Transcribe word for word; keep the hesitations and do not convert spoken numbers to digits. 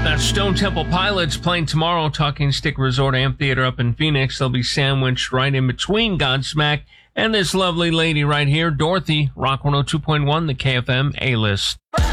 Uh, Stone Temple Pilots playing tomorrow, Talking Stick Resort Amphitheater up in Phoenix. They'll be sandwiched right in between Godsmack and this lovely lady right here, Dorothy, Rock one oh two point one, the K F M A-List.